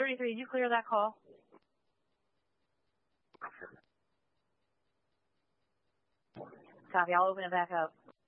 33, did you clear that call? Copy, I'll open it back up.